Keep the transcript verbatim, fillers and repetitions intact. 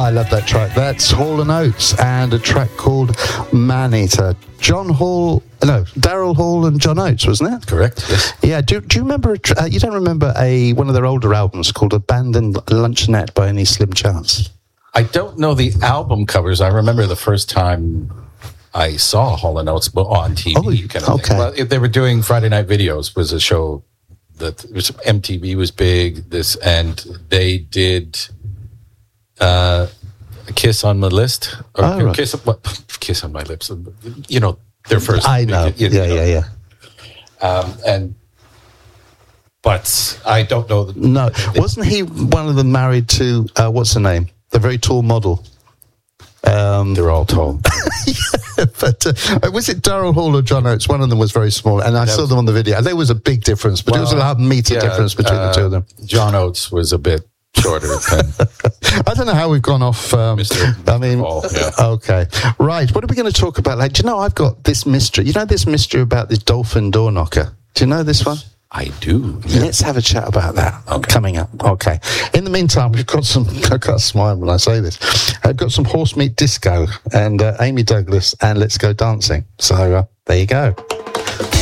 I love that track. That's Hall and Oates and a track called Man-Eater. John Hall, no, Daryl Hall and John Oates, wasn't it? Correct, yes. Yeah, do, do you remember, a tra- uh, you don't remember a one of their older albums called Abandoned Luncheonette by any slim chance? I don't know the album covers. I remember the first time I saw Hall and Oates on T V. Oh, kind of okay. thing. Well, they were doing Friday Night Videos, was a show that was, M T V was big, this, and they did uh, a Kiss on My List. Or, Oh, right. kiss, what, kiss on My Lips. You know, their first. I know. You, yeah, you know. yeah, yeah. Um, and, but I don't know. The, No, wasn't he one of them married to, uh, what's her name? The very tall model. Um, They're all tall. yeah, but uh, was it Daryl Hall or John Oates? One of them was very small, and I That saw was- them on the video. There was a big difference, but Well, it was a meter yeah, difference between uh, the two of them. John Oates was a bit shorter than I don't know how we've gone off. Um, Mister I mean, Paul, yeah. okay, right. What are we going to talk about? Like, do you know I've got this mystery? You know this mystery about this dolphin door knocker? Do you know this one? I do. Let's have a chat about that Okay. coming up. Okay. In the meantime, we've got some, I've got to smile when I say this. I've got some Horse Meat Disco and uh, Amy Douglas and Let's Go Dancing. So uh, there you go.